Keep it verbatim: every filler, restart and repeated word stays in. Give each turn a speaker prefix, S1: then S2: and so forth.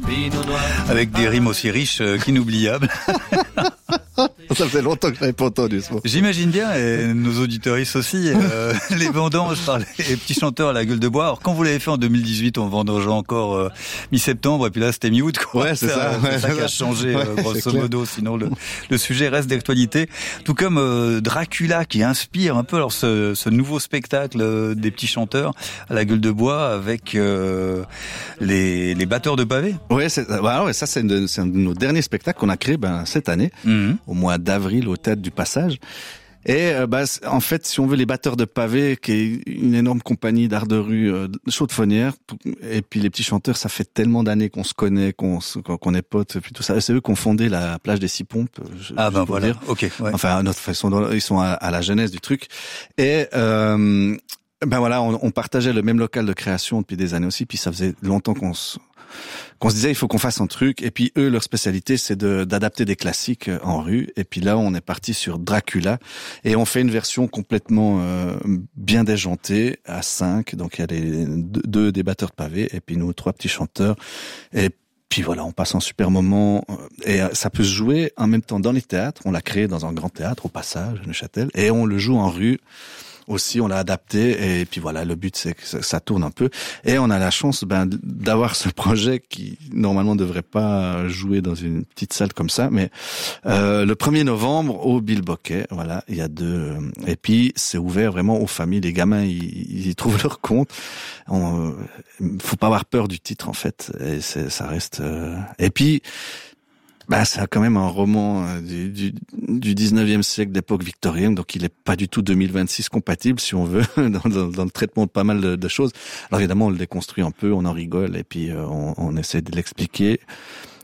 S1: Avec des rimes aussi riches qu'inoubliables.
S2: Ça fait longtemps que je n'avais pas entendu ce mot.
S1: J'imagine bien, et nos auditeuristes aussi, euh, les vendanges par les petits chanteurs à la gueule de bois. Alors quand vous l'avez fait en deux mille dix-huit, on vendangeait encore euh, mi-septembre, et puis là c'était mi-août, quoi.
S2: Ouais, c'est ça.
S1: ça,
S2: ouais,
S1: c'est ça qui a changé,
S2: ouais,
S1: euh, grosso modo. Sinon le, le sujet reste d'actualité. Tout comme euh, Dracula qui inspire un peu alors ce, ce nouveau spectacle euh, des petits chanteurs à la gueule de bois avec euh, les, les batteurs de pavés.
S2: Ouais, c'est, bah ouais, ça c'est, une, c'est un de nos derniers spectacles qu'on a créé ben, cette année, mmh. au mois d'avril au Théâtre du Passage. Et euh, bah, en fait, si on veut, les batteurs de pavés, qui est une énorme compagnie d'art de rue euh, chaudefonnière, et puis les petits chanteurs, ça fait tellement d'années qu'on se connaît, qu'on, qu'on est potes, et puis tout ça. C'est eux qui ont fondé la plage des Six Pompes. Je,
S1: ah ben voilà,
S2: dire.
S1: ok. Ouais.
S2: Enfin, à notre façon, ils sont à, à la genèse du truc. Et euh, ben voilà, on, on partageait le même local de création depuis des années aussi, puis ça faisait longtemps qu'on se qu'on se disait il faut qu'on fasse un truc, et puis eux leur spécialité c'est de d'adapter des classiques en rue, et puis là on est parti sur Dracula et on fait une version complètement euh, bien déjantée à cinq, donc il y a les deux, deux des batteurs de pavés et puis nous trois petits chanteurs, et puis voilà, on passe un super moment, et ça peut se jouer en même temps dans les théâtres. On l'a créé dans un grand théâtre au Passage, à Neuchâtel, et on le joue en rue aussi, on l'a adapté, et puis voilà, le but c'est que ça tourne un peu, et on a la chance ben d'avoir ce projet qui normalement devrait pas jouer dans une petite salle comme ça, mais euh, le premier novembre au Bilboquet, voilà, il y a deux, et puis c'est ouvert vraiment aux familles, les gamins ils, ils trouvent leur compte, on, faut pas avoir peur du titre en fait, et c'est, ça reste, euh, et puis bah, c'est quand même un roman du, du, du dix-neuvième siècle, d'époque victorienne, donc il est pas du tout deux mille vingt-six compatible, si on veut, dans, dans, dans le traitement de pas mal de, de choses. Alors évidemment, on le déconstruit un peu, on en rigole, et puis euh, on, on essaie de l'expliquer.